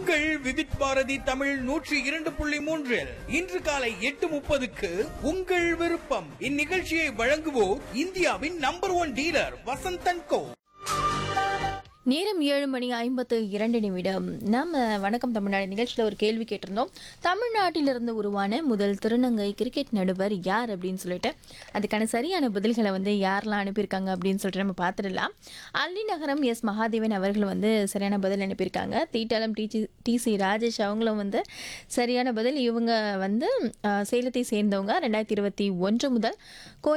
உங்கள் விவித் பாரதி தமிழ் 102.3 இன்று காலை 8:30க்கு உங்கள் விருப்பம். இந்நிகழ்ச்சியை வழங்குவோர் இந்தியாவின் நம்பர் 1 டீலர் வசந்தன் கோ. நேரம் 7:52 நம்ம வணக்கம் தமிழ்நாடு நிகழ்ச்சியில் ஒரு கேள்வி கேட்டிருந்தோம். தமிழ்நாட்டிலிருந்து உருவான முதல் திருநங்கை கிரிக்கெட் நடுவர் யார் அப்படின்னு சொல்லிட்டு அதுக்கான சரியான பதில்களை யாரெல்லாம் அனுப்பியிருக்காங்க அப்படின்னு சொல்லிட்டு நம்ம பார்த்துடலாம். அல்லி நகரம் எஸ் மகாதேவன் அவர்கள் சரியான பதில் அனுப்பியிருக்காங்க. தீட்டாளம் டிசி ராஜேஷ் அவங்களும் சரியான பதில். இவங்க சேலத்தை சேர்ந்தவங்க 2021 முதல்